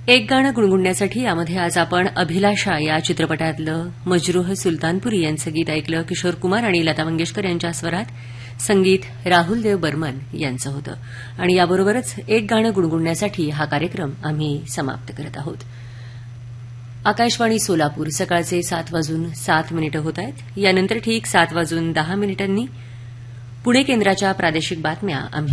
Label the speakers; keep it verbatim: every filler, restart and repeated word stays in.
Speaker 1: एक गाणं गुणगुणण्यासाठी यामध्ये आज आपण अभिलाषा या चित्रपटातलं मजरूह सुलतानपुरी यांचं गीत ऐकलं. किशोर कुमार आणि लता मंगेशकर यांच्या स्वरात संगीत राहुल देव बर्मन यांचं होतं. आणि याबरोबरच एक गाणं गुणगुणण्यासाठी हा कार्यक्रम आम्ही समाप्त करत आहोत. आकाशवाणी सोलापूर सकाळचे सात वाजून सात मिनिटं होत आहेत. यानंतर ठीक सात वाजून दहा मिनिटांनी पुणे केंद्राच्या प्रादेशिक बातम्या आम्ही